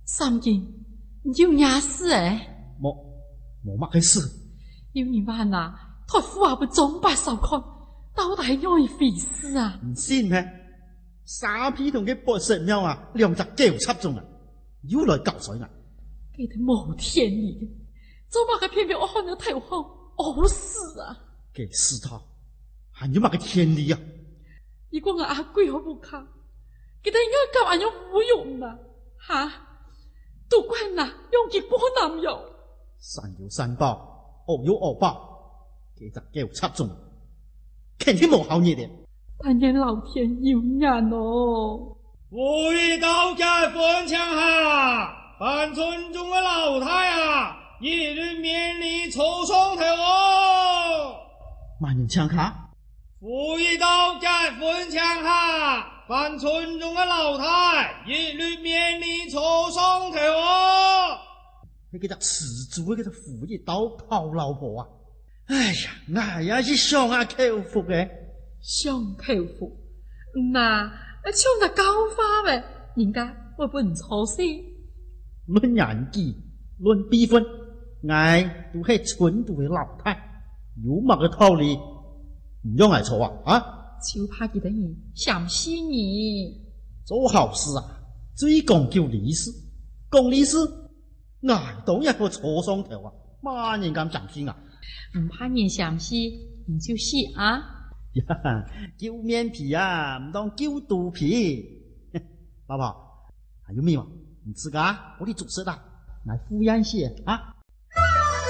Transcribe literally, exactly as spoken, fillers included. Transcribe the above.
三件有伢事诶， 冇冇乜嘅事。 有你万啊，托付啊不中八手看，到底愛費事啊！ 唔信咩？沙皮同佢博神廟啊，兩隻狗插中啊，又來搞水啊！ 佢哋冇天理嘅，做乜嘅偏偏我看咗頭紅，餓死啊！ 給死他，還有乜嘅天理啊？ 如果我阿貴好不卡，佢哋應該教俺用侮辱啦，吓！都怪嗱，用結果男友。 善有善報，惡有惡報，幾隻狗插中，肯定冇好嘢嘅。 但願老天有眼哦！ 吾以刀劍分強下，凡村中嘅老太啊，一律免禮抽雙頭哦！ 萬人槍下， 吾以刀劍分強下。凡村中嘅老太，一律免禮抽雙頭哦！ 你嗰隻死豬，嗰隻虎一刀拋老婆啊！哎呀，我也是想下口福嘅， 想口福，那唱得高花唄，人家會不唔錯事。 論年紀，論輩分，我都係村度嘅老太，有乜嘅道理唔用嚟錯啊？啊！ 就怕佢等於想死你。 做好事啊，最講究利事，講利事，挨到一個錯雙頭啊，乜人敢相信啊？ 唔怕人想死，你就死啊！ 呀，叫面皮啊，唔當叫肚皮。老婆，還有咩嘛？你自家我哋做事啦，來敷衍些啊。